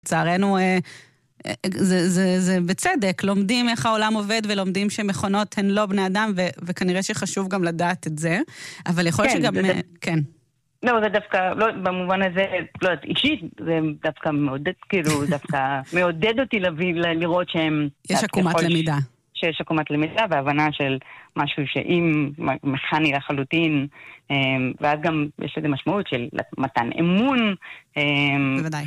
לצערנו, זה בצדק, לומדים איך העולם עובד ולומדים שמכונות הן לא בני אדם, וכנראה שחשוב גם לדעת את זה, אבל יכול להיות שגם... כן. לא, זה דווקא, לא, במובן הזה, לא, אישית, זה דווקא מעודד, כאילו, דווקא מעודד אותי לראות שהם... יש עקומת למידה. שיש עקומת למידה, והבנה של משהו שאם מכני לחלוטין, ואז גם יש לזה משמעות של מתן אמון. בוודאי.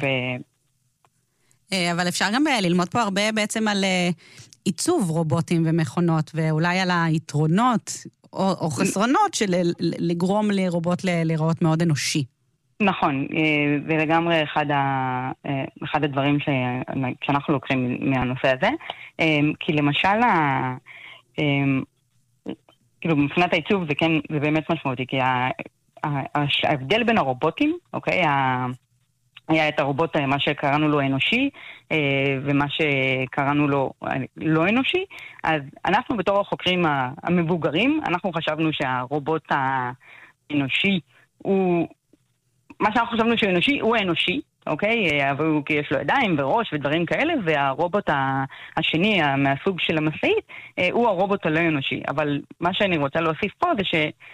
אבל אפשר גם ללמוד פה הרבה בעצם על עיצוב רובוטים ומכונות, ואולי על היתרונות או חסרונות של לגרום לרובוט לראות מאוד אנושי. נכון, זה לגמרי אחד הדברים שאנחנו לוקחים מהנושא הזה, כי למשל, כאילו מבחינת העיצוב זה באמת משמעותי, כי ההבדל בין הרובוטים, אוקיי, היה את הרובוט, מה שקראנו לו אנושי, ומה שקראנו לו לא אנושי. אז אנחנו בתור החוקרים המבוגרים, אנחנו חשבנו שהרובוט האנושי הוא, מה שאנחנו חשבנו שהוא אנושי, הוא אנושי, אוקיי? אבל הוא, כי יש לו ידיים וראש ודברים כאלה, והרובוט השני, מהסוג של המשאית, הוא הרובוט הלא אנושי. אבל מה שאני רוצה להוסיף פה זה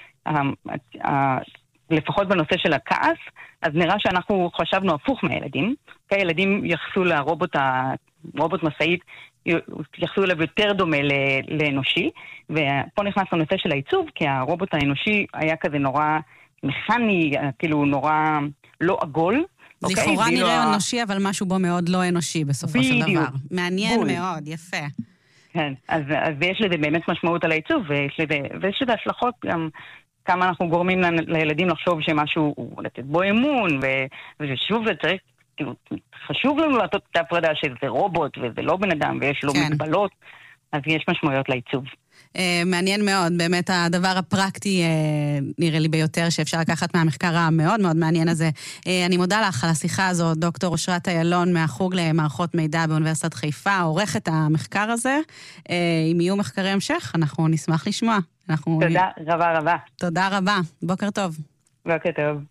לפחות בנושא של הכעס, אז נראה שאנחנו חשבנו הפוך מהילדים. כי הילדים יחסו לרובוט משאית, יחסו אליו יותר דומה לאנושי, ופה נכנס לנושא של העיצוב, כי הרובוט האנושי היה כזה נורא מכני, כאילו נורא לא עגול. לכאורה נראה אנושי, אבל משהו בו מאוד לא אנושי בסופו של דבר. מעניין מאוד, יפה. כן, אז יש לזה באמת משמעות על העיצוב, ויש לזה השלכות גם כמה אנחנו גורמים לילדים לחשוב שמשהו הוא לתת בו אמון, ושוב זה צריך, כאילו, חשוב לנו לעשות את ההפרדה שזה רובוט וזה לא בן אדם ויש לו מגבלות, אז יש משמעויות לעיצוב. מעניין מאוד, באמת הדבר הפרקטי נראה לי ביותר שאפשר לקחת מהמחקר המאוד מאוד מעניין הזה. אני מודה לך על השיחה הזאת, דוקטור אושרת איילון מהחוג למערכות מידע באוניברסיטת חיפה, עורכת המחקר הזה. אם יהיו מחקרי המשך, אנחנו נשמח לשמוע. תודה רבה רבה. תודה רבה, בוקר טוב. בוקר טוב.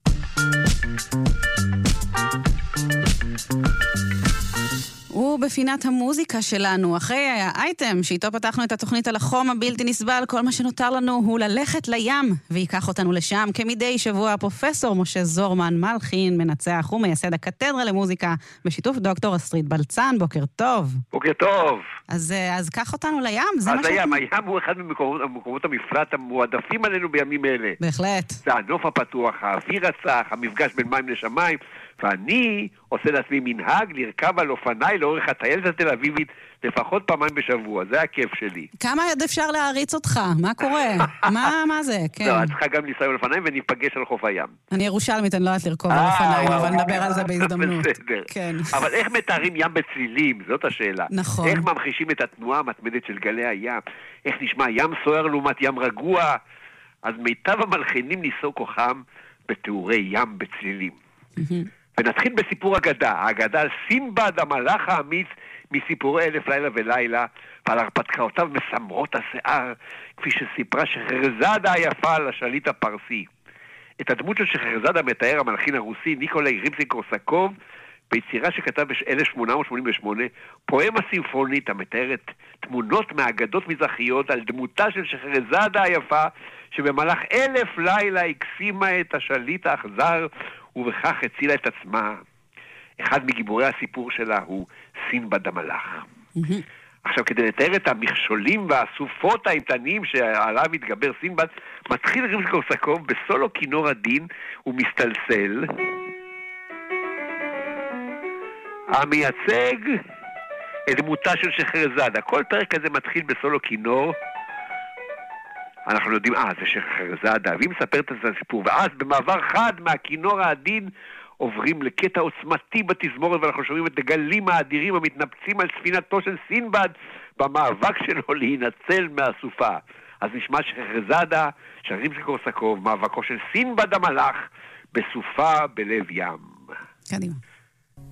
ובפינת המוזיקה שלנו, אחרי האייטם שאיתו פתחנו את התוכנית על החום הבלתי נסבל, כל מה שנותר לנו הוא ללכת לים, ויקח אותנו לשם. כמדי שבוע הפרופסור משה זורמן מלחין, מנצח ומייסד הקתדרה למוזיקה, בשיתוף דוקטור אסטרית בלצן. בוקר טוב. בוקר טוב. אז קח אותנו לים. אז הים הוא אחד ממקומות המפלט המועדפים עלינו בימים אלה. בהחלט. זה הנוף הפתוח, האוויר הצח, המפגש בין מים לשמיים, ואני עושה לעצמי מנהג לרכב על אופניי לאורך הטיילת התל אביבית לפחות פעמיים בשבוע, זה הכיף שלי. כמה עוד אפשר להריץ אותך? מה קורה? מה זה? כן. לא, את צריכה גם לנסוע על אופניים וניפגש על חוף הים. אני ירושלמית, אני לא יודעת לרכוב על אופניים, אבל נדבר על זה בהזדמנות. בסדר. כן. אבל איך מתארים ים בצלילים? זאת השאלה. נכון. איך ממחישים את התנועה המתמדת של גלי הים? איך נשמע ים סוער לעומת ים רגוע? אז מיטב המלחינים ניסו כוחם בתיאורי ים בצלילים. ונתחיל בסיפור אגדה, האגדה על סינבד המלאך האמיץ מסיפורי אלף לילה ולילה, ועל הרפתקאותיו מסמרות השיער, כפי שסיפרה שחרזדה היפה על השליט הפרסי. את הדמות של שחרזדה מתאר המלחין הרוסי ניקולאי רימסקי-קורסקוב, ביצירה שכתב ב-1888, פואמה סימפונית המתארת תמונות מאגדות מזרחיות על דמותה של שחרזדה היפה, שבמהלך 1000 לילה הקסימה את השליט האכזר, ובכך הצילה את עצמה. אחד מגיבורי הסיפור שלה הוא סינבד המלאך. עכשיו, כדי לתאר את המכשולים והסופות האימתניים שעליו התגבר סינבד, מתחיל רימסקי-קורסקוב בסולו כינור עדין ומסתלסל, המייצג את דמותה של שחרזדה. כל פרק כזה מתחיל בסולו כינור, אנחנו יודעים, זה שחרזדה, והיא מספרת את הסיפור, ואז במעבר חד מהכינור העדין עוברים לקטע עוצמתי בתזמורת, ואנחנו שומעים את הגלים האדירים המתנפצים על ספינתו של סינבד במאבק שלו להינצל מהסופה. אז נשמע שחרזדה, של רימסקי-קורסקוב, מאבקו של סינבד המלאך בסופה בלב ים. קדימה.